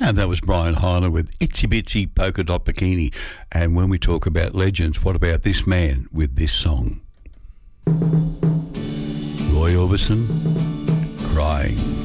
And that was Brian Heiner with Itsy Bitsy Polka Dot Bikini. And when we talk about legends, what about this man with this song? Roy Orbison, Crying.